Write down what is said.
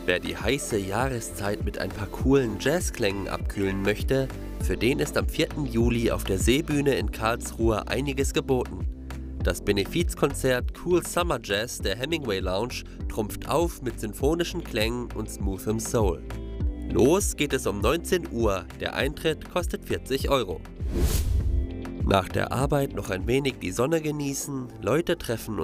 Wer die heiße Jahreszeit mit ein paar coolen Jazzklängen abkühlen möchte, für den ist am 4. Juli auf der Seebühne in Karlsruhe einiges geboten. Das Benefizkonzert Cool Summer Jazz der Hemingway Lounge trumpft auf mit sinfonischen Klängen und smoothem Soul. Los geht es um 19 Uhr, der Eintritt kostet 40 €. Nach der Arbeit noch ein wenig die Sonne genießen, Leute treffen